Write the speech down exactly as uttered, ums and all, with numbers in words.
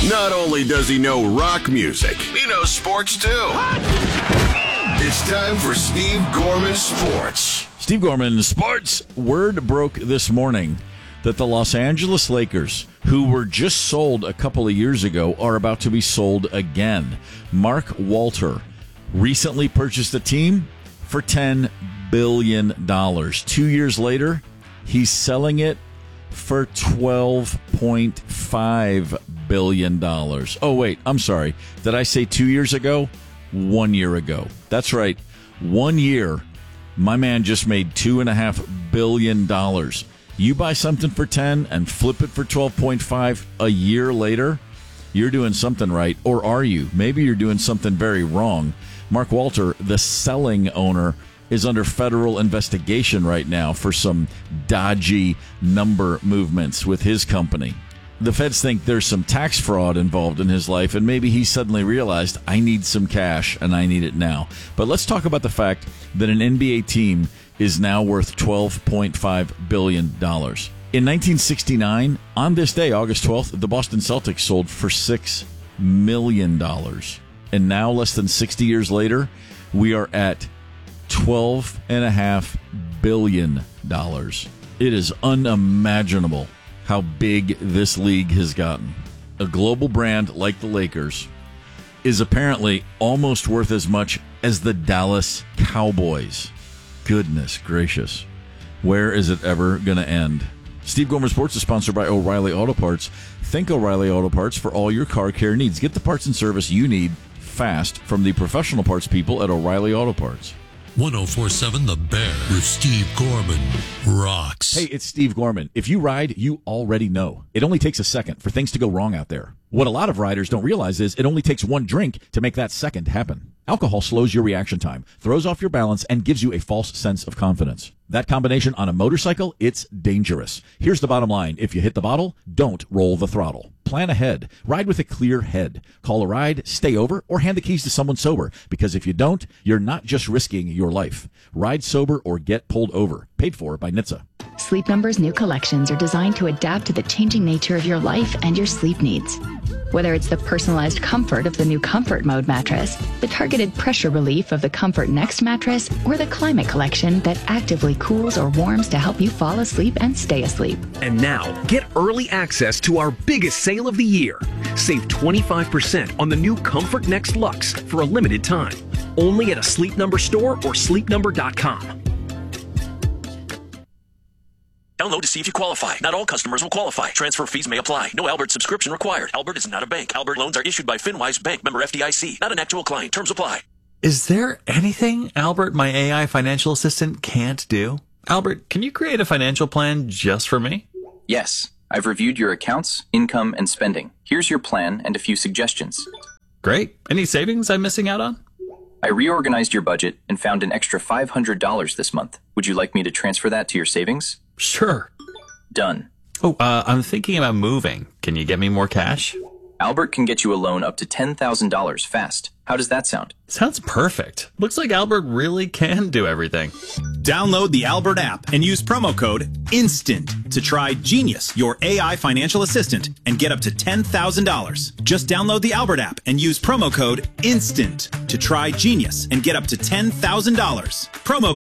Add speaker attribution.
Speaker 1: Not only does he know rock music, he knows sports too. It's time for Steve Gorman Sports.
Speaker 2: Steve Gorman Sports. Word broke this morning that the Los Angeles Lakers, who were just sold a couple of years ago, are about to be sold again. Mark Walter recently purchased a team for ten billion dollars. Two years later, he's selling it for twelve point five billion dollars. Oh, wait, I'm sorry. Did I say two years ago? One year ago. That's right. One year, my man just made two point five billion dollars. You buy something for ten and flip it for twelve point five a year later, you're doing something right. Or are you? Maybe you're doing something very wrong. Mark Walter, the selling owner, is under federal investigation right now for some dodgy number movements with his company. The feds think there's some tax fraud involved in his life, and maybe he suddenly realized, I need some cash, and I need it now. But let's talk about the fact that an N B A team is now worth twelve point five billion dollars. In nineteen sixty-nine, on this day, August twelfth, the Boston Celtics sold for six million dollars. And now, less than sixty years later, we are at twelve point five billion dollars. It is unimaginable how big this league has gotten. A global brand like the Lakers is apparently almost worth as much as the Dallas Cowboys. Goodness gracious. Where is it ever going to end? Steve Gorman Sports is sponsored by O'Reilly Auto Parts. Think O'Reilly Auto Parts for all your car care needs. Get the parts and service you need fast from the professional parts people at O'Reilly Auto Parts.
Speaker 3: one oh four point seven The Bear with Steve Gorman rocks.
Speaker 2: Hey, it's Steve Gorman. If you ride, you already know. It only takes a second for things to go wrong out there. What a lot of riders don't realize is it only takes one drink to make that second happen. Alcohol slows your reaction time, throws off your balance, and gives you a false sense of confidence. That combination on a motorcycle, it's dangerous. Here's the bottom line. If you hit the bottle, don't roll the throttle. Plan ahead. Ride with a clear head. Call a ride, stay over, or hand the keys to someone sober. Because if you don't, you're not just risking your life. Ride sober or get pulled over. Paid for by N H T S A.
Speaker 4: Sleep Number's new collections are designed to adapt to the changing nature of your life and your sleep needs. Whether it's the personalized comfort of the new Comfort Mode mattress, the targeted pressure relief of the Comfort Next mattress, or the Climate Collection that actively cools or warms to help you fall asleep and stay asleep.
Speaker 5: And now, get early access to our biggest sale of the year. Save twenty-five percent on the new Comfort Next Luxe for a limited time. Only at a Sleep Number store or sleep number dot com.
Speaker 6: Download to see if you qualify. Not all customers will qualify. Transfer fees may apply. No Albert subscription required. Albert is not a bank. Albert loans are issued by FinWise Bank, member F D I C. Not an actual client. Terms apply.
Speaker 7: Is there anything Albert, my A I financial assistant, can't do? Albert, can you create a financial plan just for me?
Speaker 8: Yes. I've reviewed your accounts, income, and spending. Here's your plan and a few suggestions.
Speaker 7: Great. Any savings I'm missing out on?
Speaker 8: I reorganized your budget and found an extra five hundred dollars this month. Would you like me to transfer that to your savings?
Speaker 7: Sure.
Speaker 8: Done.
Speaker 7: Oh, uh, I'm thinking about moving. Can you get me more cash?
Speaker 8: Albert can get you a loan up to ten thousand dollars fast. How does that sound?
Speaker 7: Sounds perfect. Looks like Albert really can do everything.
Speaker 9: Download the Albert app and use promo code INSTANT to try Genius, your A I financial assistant, and get up to ten thousand dollars. Just download the Albert app and use promo code INSTANT to try Genius and get up to ten thousand dollars. Promo